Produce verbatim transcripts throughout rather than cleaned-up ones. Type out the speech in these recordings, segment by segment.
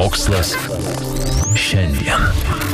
Mokslas šiandien.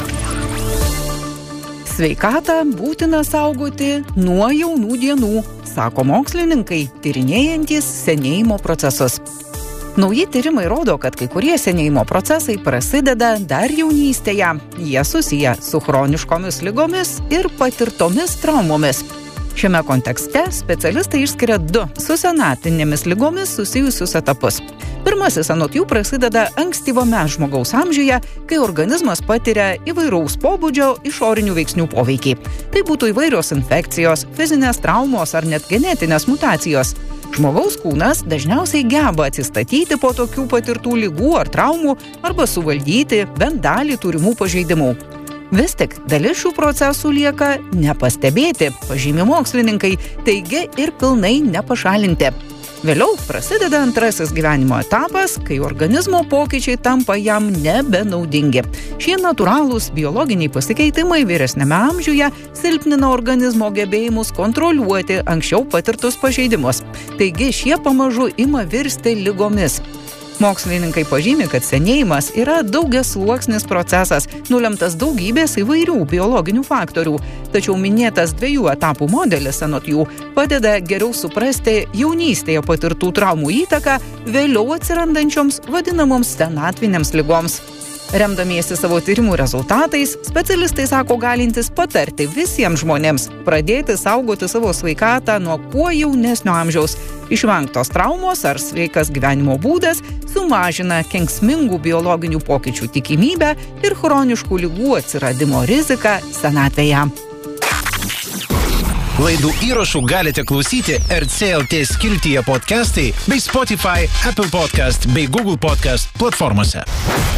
Sveikatą būtina saugoti nuo jaunų dienų, sako mokslininkai, tyrinėjantys senėjimo procesus. Nauji tyrimai rodo, kad kai kurie senėjimo procesai prasideda dar jaunystėje. Jie susiję su chroniškomis ligomis ir patirtomis traumomis. Šiame kontekste specialistai išskiria du su senatinėmis ligomis susijusius etapus. Pirmasis anot jų prasideda ankstyvame žmogaus amžiuje, kai organizmas patiria įvairaus pobūdžio išorinių veiksnių poveikį. Tai būtų įvairios infekcijos, fizinės traumos ar net genetinės mutacijos. Žmogaus kūnas dažniausiai geba atsistatyti po tokių patirtų ligų ar traumų arba suvaldyti bent dalį turimų pažeidimų. Vis tik dalis šių procesų lieka nepastebėti, pažymi mokslininkai, taigi ir pilnai nepašalinti. Vėliau prasideda antrasis gyvenimo etapas, kai organizmo pokyčiai tampa jam nebenaudingi. Šie natūralūs biologiniai pasikeitimai vyresniame amžiuje silpnina organizmo gebėjimus kontroliuoti anksčiau patirtus pažeidimus. Taigi šie pamažu ima virsti ligomis. Mokslininkai pažymi, kad senėjimas yra daugiasluoksnis procesas, nulemtas daugybės įvairių biologinių faktorių. Tačiau minėtas dviejų etapų modelis, anot jų, padeda geriau suprasti jaunystėje patirtų traumų įtaką vėliau atsirandančioms vadinamoms senatvinėms ligoms. Remdamiesi savo tyrimų rezultatais, specialistai sako galintys patarti visiems žmonėms pradėti saugoti savo sveikatą nuo kuo jaunesnio amžiaus. Išvengtos traumos ar sveikas gyvenimo būdas sumažina kenksmingų biologinių pokyčių tikimybę ir chroniškų ligų atsiradimo riziką senatvėje. Laidų įrašų galite klausyti R C L T skiltyje podcastai bei Spotify, Apple Podcast bei Google Podcast platformose.